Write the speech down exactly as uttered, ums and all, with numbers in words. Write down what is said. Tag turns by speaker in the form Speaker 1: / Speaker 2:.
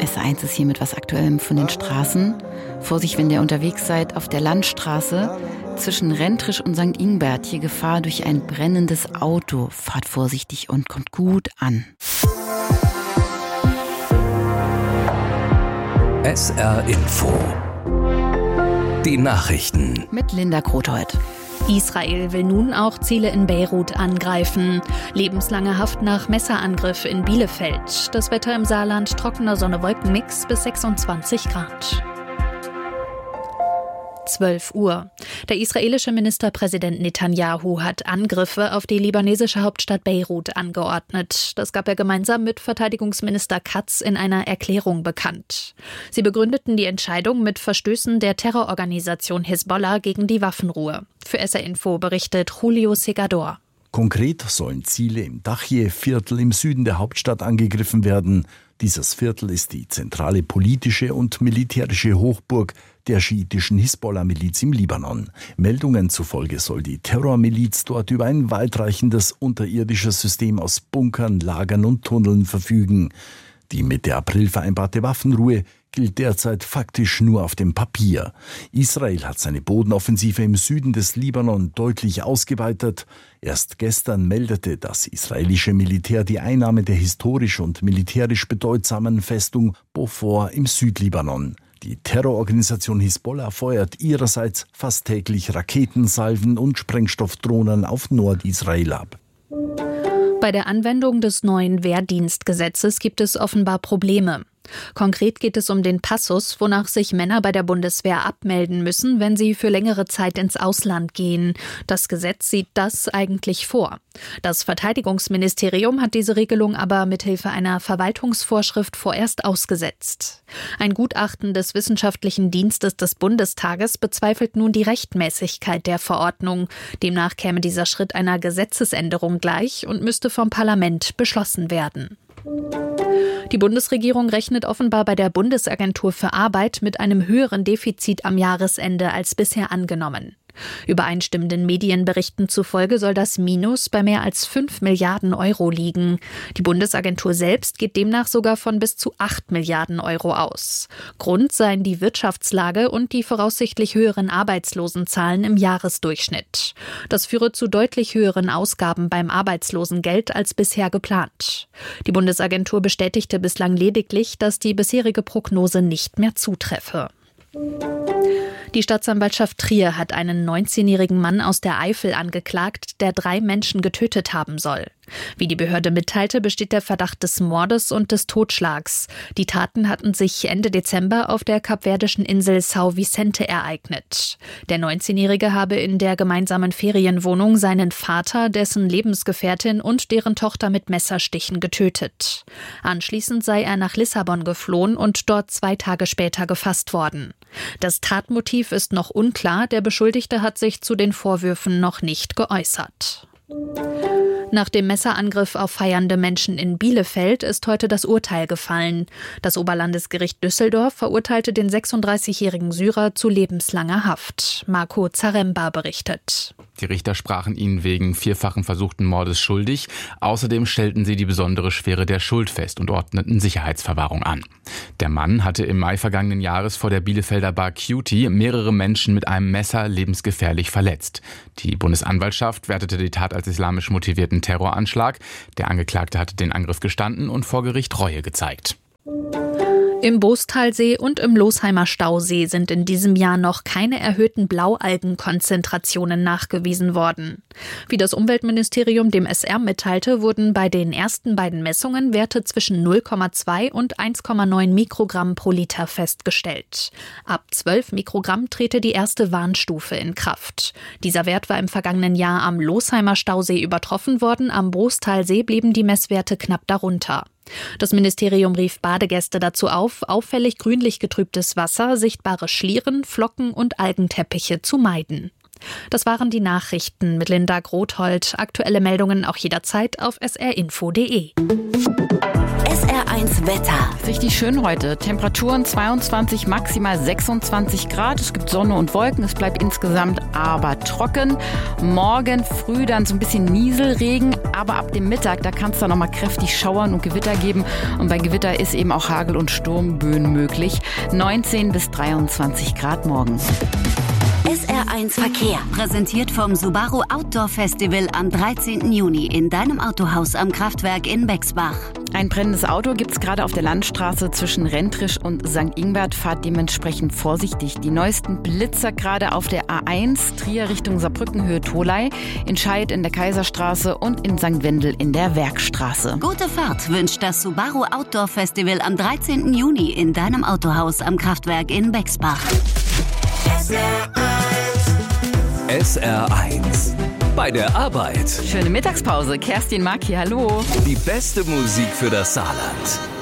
Speaker 1: S eins ist hier mit was Aktuellem von den Straßen. Vorsicht, wenn ihr unterwegs seid, auf der Landstraße zwischen Rentrisch und Sankt Ingbert. Hier Gefahr durch ein brennendes Auto. Fahrt vorsichtig und kommt gut an.
Speaker 2: S R Info. Die Nachrichten.
Speaker 1: Mit Linda Krothold.
Speaker 3: Israel will nun auch Ziele in Beirut angreifen. Lebenslange Haft nach Messerangriff in Bielefeld. Das Wetter im Saarland trockener Sonne-Wolken-Mix bis sechsundzwanzig Grad. zwölf Uhr. Der israelische Ministerpräsident Netanyahu hat Angriffe auf die libanesische Hauptstadt Beirut angeordnet. Das gab er gemeinsam mit Verteidigungsminister Katz in einer Erklärung bekannt. Sie begründeten die Entscheidung mit Verstößen der Terrororganisation Hisbollah gegen die Waffenruhe. Für S R Info berichtet Julio Segador.
Speaker 4: Konkret sollen Ziele im Dachje-Viertel im Süden der Hauptstadt angegriffen werden. Dieses Viertel ist die zentrale politische und militärische Hochburg der schiitischen Hisbollah-Miliz im Libanon. Meldungen zufolge soll die Terrormiliz dort über ein weitreichendes unterirdisches System aus Bunkern, Lagern und Tunneln verfügen. Die Mitte April vereinbarte Waffenruhe gilt derzeit faktisch nur auf dem Papier. Israel hat seine Bodenoffensive im Süden des Libanon deutlich ausgeweitet. Erst gestern meldete das israelische Militär die Einnahme der historisch und militärisch bedeutsamen Festung Beaufort im Südlibanon. Die Terrororganisation Hisbollah feuert ihrerseits fast täglich Raketensalven und Sprengstoffdrohnen auf Nordisrael ab.
Speaker 3: Bei der Anwendung des neuen Wehrdienstgesetzes gibt es offenbar Probleme. Konkret geht es um den Passus, wonach sich Männer bei der Bundeswehr abmelden müssen, wenn sie für längere Zeit ins Ausland gehen. Das Gesetz sieht das eigentlich vor. Das Verteidigungsministerium hat diese Regelung aber mithilfe einer Verwaltungsvorschrift vorerst ausgesetzt. Ein Gutachten des Wissenschaftlichen Dienstes des Bundestages bezweifelt nun die Rechtmäßigkeit der Verordnung. Demnach käme dieser Schritt einer Gesetzesänderung gleich und müsste vom Parlament beschlossen werden. Die Bundesregierung rechnet offenbar bei der Bundesagentur für Arbeit mit einem höheren Defizit am Jahresende als bisher angenommen. Übereinstimmenden Medienberichten zufolge soll das Minus bei mehr als fünf Milliarden Euro liegen. Die Bundesagentur selbst geht demnach sogar von bis zu acht Milliarden Euro aus. Grund seien die Wirtschaftslage und die voraussichtlich höheren Arbeitslosenzahlen im Jahresdurchschnitt. Das führe zu deutlich höheren Ausgaben beim Arbeitslosengeld als bisher geplant. Die Bundesagentur bestätigte bislang lediglich, dass die bisherige Prognose nicht mehr zutreffe. Die Staatsanwaltschaft Trier hat einen neunzehnjährigen Mann aus der Eifel angeklagt, der drei Menschen getötet haben soll. Wie die Behörde mitteilte, besteht der Verdacht des Mordes und des Totschlags. Die Taten hatten sich Ende Dezember auf der kapverdischen Insel São Vicente ereignet. Der neunzehnjährige habe in der gemeinsamen Ferienwohnung seinen Vater, dessen Lebensgefährtin und deren Tochter mit Messerstichen getötet. Anschließend sei er nach Lissabon geflohen und dort zwei Tage später gefasst worden. Das Tatmotiv ist noch unklar, der Beschuldigte hat sich zu den Vorwürfen noch nicht geäußert. Nach dem Messerangriff auf feiernde Menschen in Bielefeld ist heute das Urteil gefallen. Das Oberlandesgericht Düsseldorf verurteilte den sechsunddreißigjährigen Syrer zu lebenslanger Haft. Marco Zaremba berichtet.
Speaker 5: Die Richter sprachen ihn wegen vierfachen versuchten Mordes schuldig. Außerdem stellten sie die besondere Schwere der Schuld fest und ordneten Sicherheitsverwahrung an. Der Mann hatte im Mai vergangenen Jahres vor der Bielefelder Bar Cutie mehrere Menschen mit einem Messer lebensgefährlich verletzt. Die Bundesanwaltschaft wertete die Tat als islamisch motivierten Terroranschlag. Der Angeklagte hatte den Angriff gestanden und vor Gericht Reue gezeigt.
Speaker 3: Im Boostalsee und im Losheimer Stausee sind in diesem Jahr noch keine erhöhten Blaualgenkonzentrationen nachgewiesen worden. Wie das Umweltministerium dem S R mitteilte, wurden bei den ersten beiden Messungen Werte zwischen null Komma zwei und eins Komma neun Mikrogramm pro Liter festgestellt. Ab zwölf Mikrogramm trete die erste Warnstufe in Kraft. Dieser Wert war im vergangenen Jahr am Losheimer Stausee übertroffen worden, am Boostalsee blieben die Messwerte knapp darunter. Das Ministerium rief Badegäste dazu auf, auffällig grünlich getrübtes Wasser, sichtbare Schlieren, Flocken und Algenteppiche zu meiden. Das waren die Nachrichten mit Linda Grothold. Aktuelle Meldungen auch jederzeit auf s r info punkt d e.
Speaker 1: S R eins
Speaker 6: Das Wetter.
Speaker 1: Richtig schön heute. Temperaturen zweiundzwanzig, maximal sechsundzwanzig Grad. Es gibt Sonne und Wolken. Es bleibt insgesamt aber trocken. Morgen früh dann so ein bisschen Nieselregen. Aber ab dem Mittag, da kann es dann nochmal kräftig Schauern und Gewitter geben. Und bei Gewitter ist eben auch Hagel- und Sturmböen möglich. neunzehn bis dreiundzwanzig Grad morgen.
Speaker 6: S R eins Verkehr. Präsentiert vom Subaru Outdoor Festival am dreizehnten Juni in deinem Autohaus am Kraftwerk in Bexbach.
Speaker 1: Ein brennendes Auto gibt es gerade auf der Landstraße zwischen Rentrisch und Sankt Ingbert. Fahrt dementsprechend vorsichtig. Die neuesten Blitzer gerade auf der A eins, Trier Richtung Saarbrücken, Höhe Tholey, in Scheid in der Kaiserstraße und in Sankt Wendel in der Werkstraße.
Speaker 6: Gute Fahrt wünscht das Subaru Outdoor Festival am dreizehnten Juni in deinem Autohaus am Kraftwerk in Bexbach.
Speaker 2: S R eins. Bei der Arbeit.
Speaker 1: Schöne Mittagspause. Kerstin Mark hier, hallo.
Speaker 2: Die beste Musik für das Saarland.